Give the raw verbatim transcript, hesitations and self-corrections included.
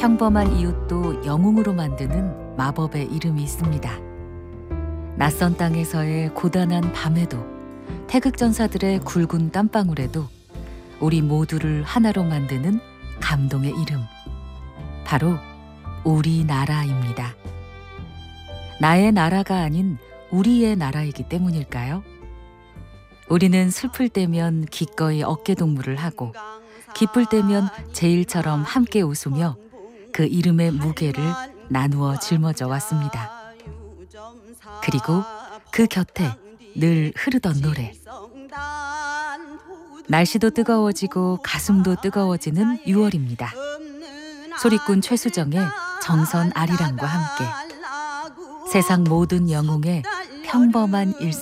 평범한 이웃도 영웅으로 만드는 마법의 이름이 있습니다. 낯선 땅에서의 고단한 밤에도, 태극전사들의 굵은 땀방울에도 우리 모두를 하나로 만드는 감동의 이름, 바로 우리나라입니다. 나의 나라가 아닌 우리의 나라이기 때문일까요? 우리는 슬플 때면 기꺼이 어깨동무를 하고, 기쁠 때면 제일처럼 함께 웃으며 그 이름의 무게를 나누어 짊어져 왔습니다. 그리고 그 곁에 늘 흐르던 노래. 날씨도 뜨거워지고 가슴도 뜨거워지는 유월입니다. 소리꾼 최수정의 정선 아리랑과 함께 세상 모든 영웅의 평범한 일상